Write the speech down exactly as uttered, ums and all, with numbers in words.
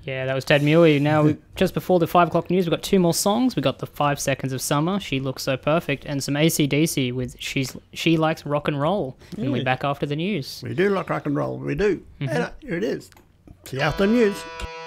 Yeah, that was Ted Muley. Now, we, just before the five o'clock news, we've got two more songs. We've got the Five Seconds of Summer, She Looks So Perfect, and some A C D C with She's She Likes Rock and Roll. And Yeah. we're back after the news. We do like rock and roll, we do. Mm-hmm. And uh, here it is. See you after the news.